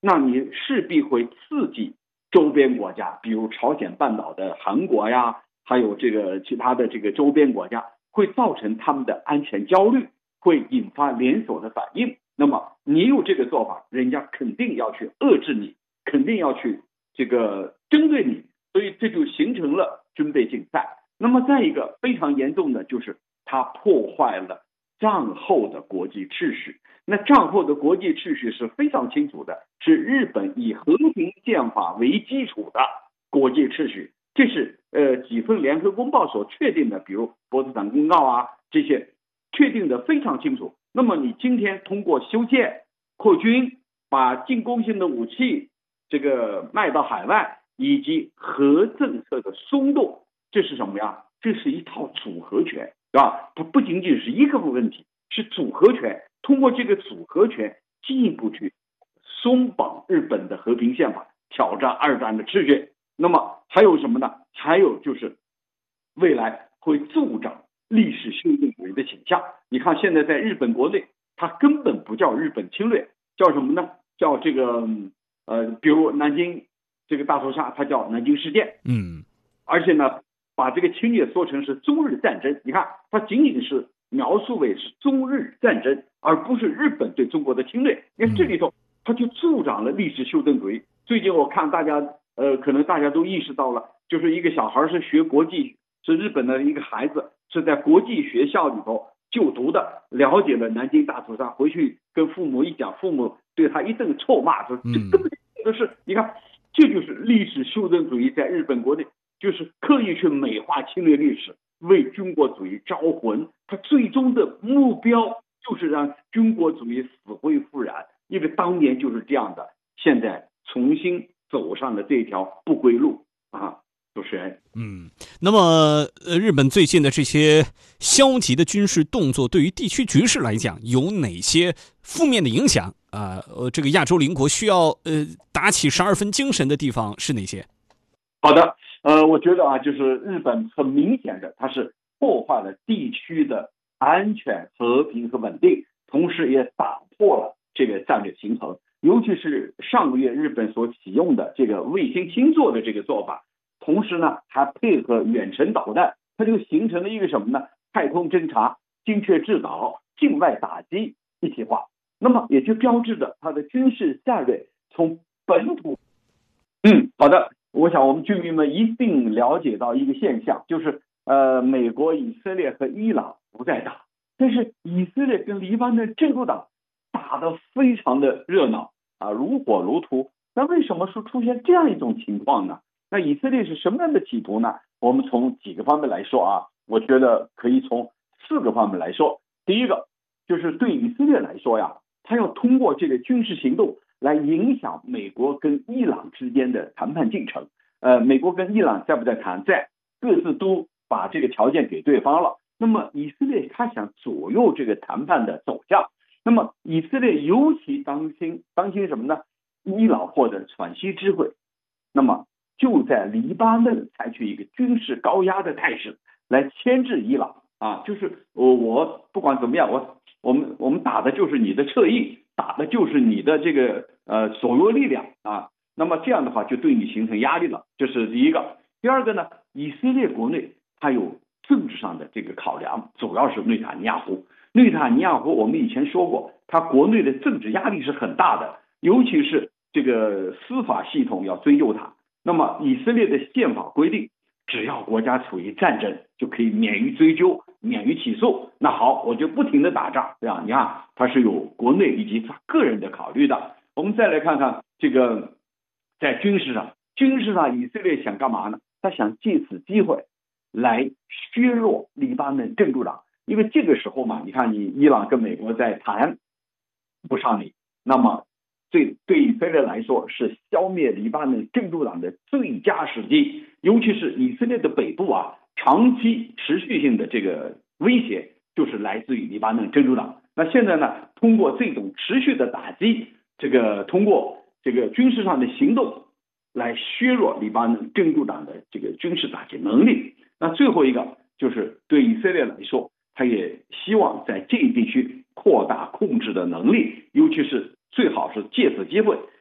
那你势必会刺激周边国家，比如朝鲜半岛的韩国呀，还有这个其他的这个周边国家，会造成他们的安全焦虑，会引发连锁的反应。那么你有这个做法，人家肯定要去遏制你，肯定要去这个针对你，所以这就形成了军备竞赛。那么再一个非常严重的就是它破坏了战后的国际秩序。那战后的国际秩序是非常清楚的，是日本以和平宪法为基础的国际秩序，这是几份联合公报所确定的，比如波茨坦公告啊，这些确定的非常清楚。那么你今天通过修建、扩军，把进攻性的武器这个卖到海外，以及核政策的松动，这是什么呀？这是一套组合拳，是吧？它不仅仅是一个问题，是组合拳。通过这个组合拳，进一步去松绑日本的和平宪法，挑战二战的秩序。那么还有什么呢？还有就是未来会助长历史修正主义的倾向。你看现在在日本国内，它根本不叫日本侵略，叫什么呢？叫这个比如南京这个大屠杀，它叫南京事件。而且呢，把这个侵略说成是中日战争。你看，它仅仅是描述为是中日战争，而不是日本对中国的侵略。因为这里头，它就助长了历史修正主义。最近我看大家可能大家都意识到了，就是一个小孩是学国际，是日本的一个孩子，是在国际学校里头就读的，了解了南京大屠杀，回去跟父母一讲，父母对他一顿臭骂，说这根本就是你看，这就是历史修正主义在日本国内，就是刻意去美化侵略历史，为军国主义招魂。他最终的目标就是让军国主义死灰复燃，因为当年就是这样的，现在重新走上了这条不归路啊。主持人， 那么日本最近的这些消极的军事动作，对于地区局势来讲，有哪些负面的影响啊？这个亚洲邻国需要打起12分精神的地方是哪些？ 好的，我觉得啊，就是日本很明显的，它是破坏了地区的安全、和平和稳定，同时也打破了这个战略平衡。尤其是上个月日本所启用的这个卫星星座的这个做法，同时呢还配合远程导弹，它就形成了一个什么呢？太空侦察、精确制导、境外打击一体化。那么也就标志着它的军事战略从本土。好的。我想我们居民们一定了解到一个现象，就是美国、以色列和伊朗不再打，但是以色列跟黎巴嫩真主党打得非常的热闹啊，如火如荼。那为什么是出现这样一种情况呢？那以色列是什么样的企图呢？我们从几个方面来说啊，我觉得可以从4个方面来说。第一个就是对以色列来说呀，他要通过这个军事行动来影响美国跟伊朗之间的谈判进程。美国跟伊朗在不在谈，在，各自都把这个条件给对方了。那么以色列他想左右这个谈判的走向。那么以色列尤其担心什么呢？伊朗获得喘息机会，那么就在黎巴嫩采取一个军事高压的态势来牵制伊朗啊，就是我不管怎么样，我们打的就是你的侧翼，打的就是你的这个左右力量啊。那么这样的话就对你形成压力了，这是第一个。第二个呢，以色列国内它有政治上的这个考量，主要是内塔尼亚胡。内塔尼亚胡我们以前说过，他国内的政治压力是很大的，尤其是这个司法系统要追究他。那么以色列的宪法规定，只要国家处于战争，就可以免于追究、免于起诉。那好，我就不停的打仗，这样你看他是有国内以及他个人的考虑的。我们再来看看这个在军事上，以色列想干嘛呢？他想借此机会来削弱黎巴嫩真主党，因为这个时候嘛，你看你伊朗跟美国在谈不上你，那么对以色列来说是消灭黎巴嫩真主党的最佳时机。尤其是以色列的北部啊，长期持续性的这个威胁就是来自于黎巴嫩真主党。那现在呢，通过这种持续的打击，通过这个军事上的行动来削弱黎巴嫩真主党的这个军事打击能力。那最后一个就是对以色列来说，他也希望在这一地区扩大控制的能力，尤其是最好是借此机会